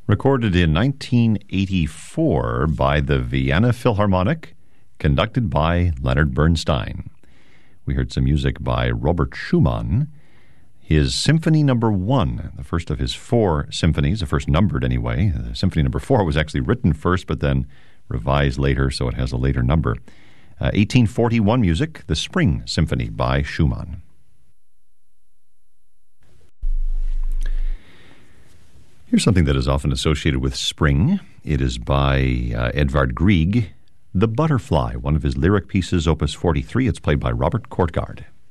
Recorded in 1984 by the Vienna Philharmonic, conducted by Leonard Bernstein. We heard some music by Robert Schumann, his Symphony No. 1, the first of his 4 symphonies, the first numbered anyway. Symphony No. 4 was actually written first, but then revised later, so it has a later number. 1841 music, the Spring Symphony by Schumann. Here's something that is often associated with spring. It is by Edvard Grieg, The Butterfly, one of his lyric pieces, Opus 43. It's played by Robert Kortgaard.